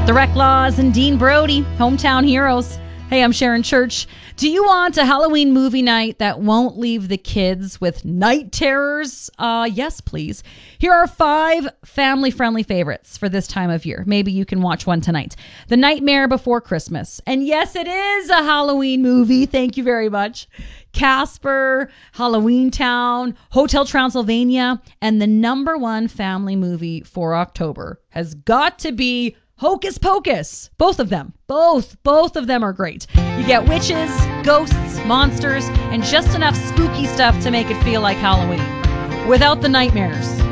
The Recklaws and Dean Brody, Hometown Heroes. Hey, I'm Sharon Church. Do you want a Halloween movie night that won't leave the kids with night terrors? Yes, please. Here are 5 family-friendly favorites for this time of year. Maybe you can watch one tonight. The Nightmare Before Christmas. And yes, it is a Halloween movie. Thank you very much. Casper, Halloween Town, Hotel Transylvania, and the number 1 family movie for October has got to be Hocus Pocus. Both of them. Both of them are great. You get witches, ghosts, monsters, and just enough spooky stuff to make it feel like Halloween without the nightmares.